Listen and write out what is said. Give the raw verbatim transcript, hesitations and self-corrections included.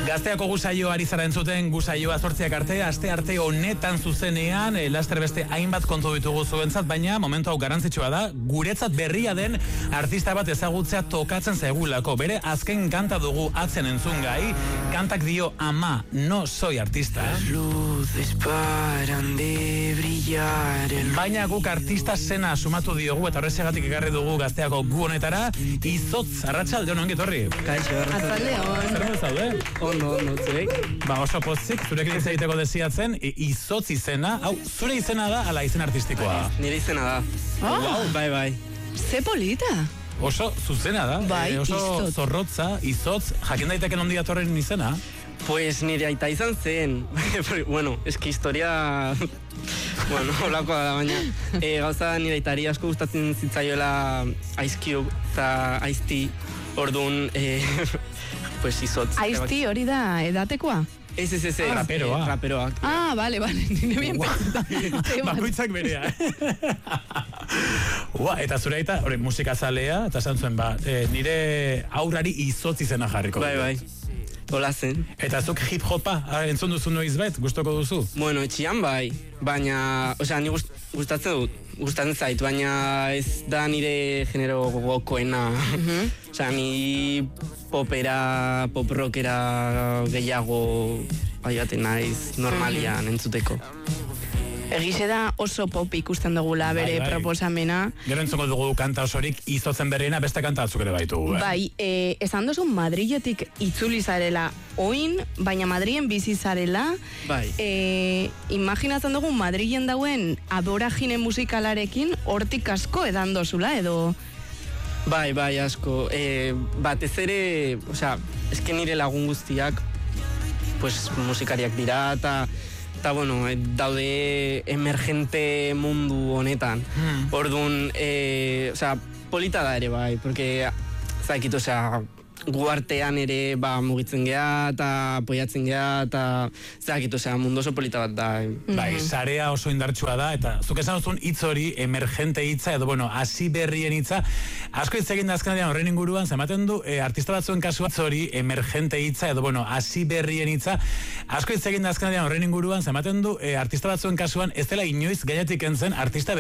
Gazteako gusaio ari zara entzuten, gusaioa zortziak arte, aste arte honetan zuzenean, e, laster beste hainbat kontu ditugu zuentzat, baina momentu hau garrantzitsua da, guretzat berria den artista bat ezagutzea tokatzen zaigulako. Bere azken kanta dugu atzen entzun gai, kantak dio ama, no soy artista. Luces paran de brillar. Baina guk artista zena sumatu diogu eta horrezegatik ekarri dugu Gazteako gu honetara, Izotz, arratsalde on, ongi etorri. Kaixo, arratsalde on. Zer modu zaude? Ondo, ondo, zurek? Ba, oso pozik, zurekin hitz egiteko desiatzen, Izotz izena, hau, zure izena da, ala izen artistikoa? Nire izena da. Ah. Wow, bai, bai. Ze polita. Oso zuzena da, bai, e, oso Izotz. Zorrotza, Izotz, jakin daiteken ondia torren izena? Pues nire aita izan zen. Bueno, eski historia... bueno, olakoa da, baina e, gauza nire aitari asko gustatzen zitzaioela Ice Cube eta Ice-T, orduan, e, pues Izotz. Ice-T hori da edatekoa? Ez, ez, ez, ez. Raperoa. Eh, raperoak. Ah, bale, bale, nire bien Bakoitzak berea. Ua, eta zure aita, hori, musikazalea, eta esan zuen, ba, e, nire aurrari Izotz izena jarriko. Bai, bai. Hola zen. Eta zuk hip-hopa entzun duzu noizbait, gustoko duzu? Bueno, etxian bai, baina, osea, ni gust, gustatzen dut, gustatzen zait, baina ez da nire genero gogokoena. Mhm. Osea, ni popera, pop rockera gehiago baiaten naiz normalian entzuteko. Egize da oso pop ikusten dugula bere Bai, bai. proposamena. Gero entzuko dugu kanta osorik Izotzen berriena, beste kanta batzuk ere baitugu, eh? Bai, e, esan duzu Madriletik itzuli zarela oin, baina Madrilen bizi zarela. Bai. E, imaginatzen dugu Madrilen dauen aboragine musikalarekin hortik asko edan dozula, edo... Bai, bai, asko. E, batez ere, osea, eske nire lagun guztiak, pues, musikariak dira, eta... Eta, bueno, daude emergente mundu honetan. Hmm. Orduan, e, osea, polita da ere bai, porque, zakit, osea, gu artean ere, ba, mugitzen geha, eta apoiatzen geha, eta zakit, osea, mundu oso polita bat da. Bai, sarea oso indartsua da, eta zuk esan duzun hitz hori, emergente hitza, edo, bueno, hasi berrien hitza, asko hitz egin da azkenean horren inguruan, zematen du, e, artista batzuen kasua hitz hori, emergente hitza, edo, bueno, hasi berrien hitza, asko hitz egin da azkenean horren inguruan, zematen du, e, artista batzuen kasuan, ez dela inoiz gainetik entzen artista